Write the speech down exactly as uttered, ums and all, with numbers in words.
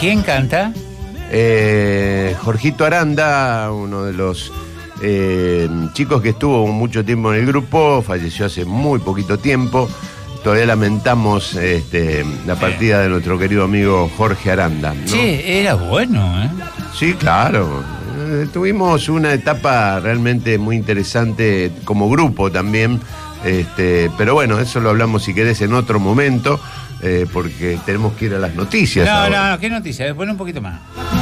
quién canta? Eh, Jorgito Aranda, uno de los eh, chicos que estuvo mucho tiempo en el grupo, falleció hace muy poquito tiempo. Todavía lamentamos este, la partida de nuestro querido amigo Jorge Aranda, ¿no? Sí, era bueno, ¿eh? Sí, claro. Eh, tuvimos una etapa realmente muy interesante como grupo también. Este, pero bueno, eso lo hablamos si querés en otro momento, eh, porque tenemos que ir a las noticias. No, ahora. no, no, ¿qué noticia? Pon un poquito más.